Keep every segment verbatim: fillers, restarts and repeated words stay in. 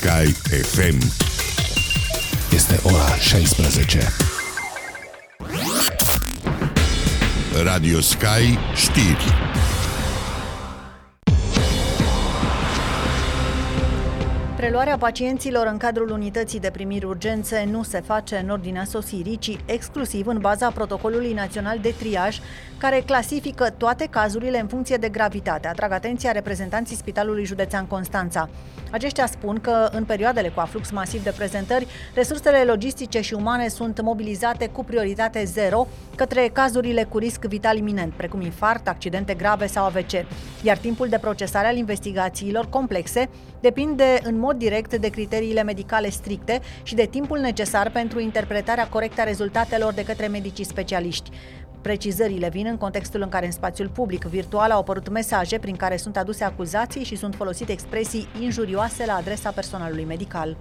Sky F M. Este ora șaisprezece. Radio Sky știri. Preluarea pacienților în cadrul unității de primiri urgențe nu se face în ordinea sosirii, ci exclusiv în baza protocolului național de triaj, care clasifică toate cazurile în funcție de gravitate. Atrag atenția reprezentanții Spitalului Județean Constanța. Aceștia spun că în perioadele cu aflux masiv de prezentări, resursele logistice și umane sunt mobilizate cu prioritate zero către cazurile cu risc vital iminent, precum infarct, accidente grave sau A V C, iar timpul de procesare al investigațiilor complexe depinde în mod direct de criteriile medicale stricte și de timpul necesar pentru interpretarea corectă a rezultatelor de către medicii specialiști. Precizările vin în contextul în care în spațiul public virtual au apărut mesaje prin care sunt aduse acuzații și sunt folosite expresii injurioase la adresa personalului medical.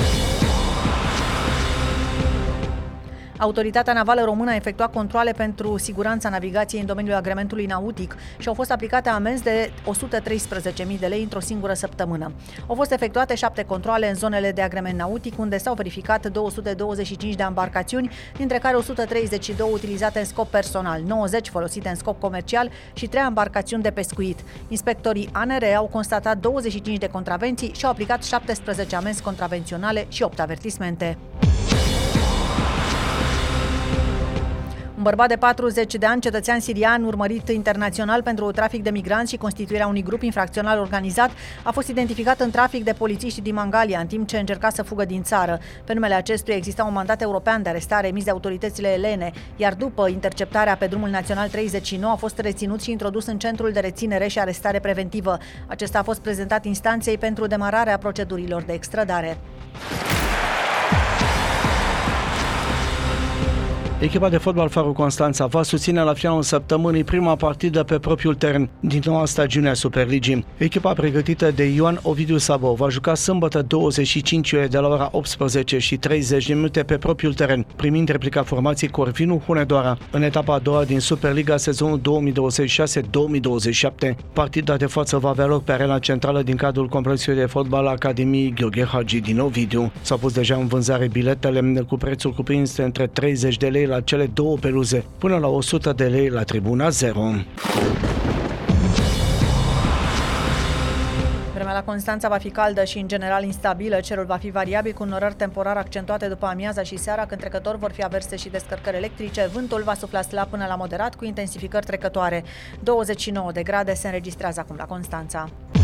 Autoritatea Navală Română a efectuat controale pentru siguranța navigației în domeniul agrementului nautic și au fost aplicate amenzi de o sută treisprezece mii de lei într-o singură săptămână. Au fost efectuate șapte controale în zonele de agrement nautic, unde s-au verificat două sute douăzeci și cinci de embarcațiuni, dintre care o sută treizeci și două utilizate în scop personal, nouăzeci folosite în scop comercial și trei embarcațiuni de pescuit. Inspectorii A N R au constatat douăzeci și cinci de contravenții și au aplicat șaptesprezece amenzi contravenționale și opt avertismente. Un bărbat de patruzeci de ani, cetățean sirian, urmărit internațional pentru trafic de migranți și constituirea unui grup infracțional organizat, a fost identificat în trafic de polițiști din Mangalia, în timp ce încerca să fugă din țară. Pe numele acestuia exista un mandat european de arestare emis de autoritățile elene, iar după interceptarea pe drumul național treizeci și nouă a fost reținut și introdus în centrul de reținere și arestare preventivă. Acesta a fost prezentat instanței pentru demararea procedurilor de extradare. Echipa de fotbal Farul Constanța va susține la finalul săptămânii prima partidă pe propriul teren din noua stagiune a Superligii. Echipa pregătită de Ioan Ovidiu Sabo va juca sâmbătă douăzeci și cinci iulie de la ora optsprezece și treizeci de minute pe propriul teren, primind replica formației Corvinu Hunedoara în etapa a doua din Superliga sezonul două mii douăzeci și șase două mii douăzeci și șapte. Partida de față va avea loc pe arena centrală din cadrul complexului de fotbal Academiei Gheorghe Hagi din Ovidiu. S-au pus deja în vânzare biletele cu prețuri cuprinse între treizeci de lei la cele două peluze, până la o sută de lei la tribuna zero. Vremea la Constanța va fi caldă și în general instabilă, cerul va fi variabil cu norări temporar accentuate după amiaza și seara, când trecător vor fi averse și descărcări electrice. Vântul va sufla slab până la moderat cu intensificări trecătoare. douăzeci și nouă de grade se înregistrează acum la Constanța.